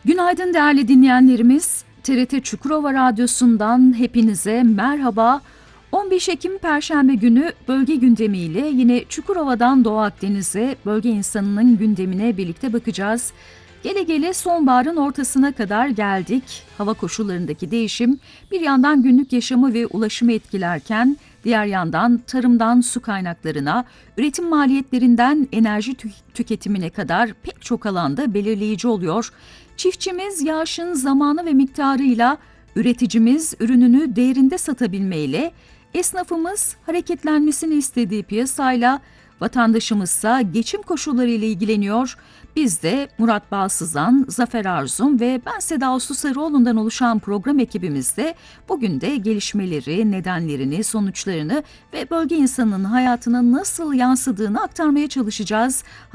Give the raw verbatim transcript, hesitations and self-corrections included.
Günaydın değerli dinleyenlerimiz. T R T Çukurova Radyosu'ndan hepinize merhaba. on beş Ekim Perşembe günü bölge gündemiyle yine Çukurova'dan Doğu Akdeniz'e bölge insanının gündemine birlikte bakacağız. Gele gele sonbaharın ortasına kadar geldik. Hava koşullarındaki değişim bir yandan günlük yaşamı ve ulaşımı etkilerken diğer yandan tarımdan su kaynaklarına, üretim maliyetlerinden enerji tü- tüketimine kadar pek çok alanda belirleyici oluyor. Çiftçimiz yağışın zamanı ve miktarıyla, üreticimiz ürününü değerinde satabilmeyle, esnafımız hareketlenmesini istediği piyasayla, vatandaşımızsa geçim koşulları ile ilgileniyor. Biz de Murat Balsızan, Zafer Arzum ve ben Seda Uslu Sarıoğlu'ndan oluşan program ekibimizde bugün de gelişmeleri, nedenlerini, sonuçlarını ve bölge insanının hayatına nasıl yansıdığını aktarmaya çalışacağız.